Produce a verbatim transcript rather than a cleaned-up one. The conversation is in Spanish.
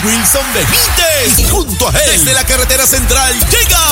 Wilson Benítez. Y junto a él, desde la carretera central, llega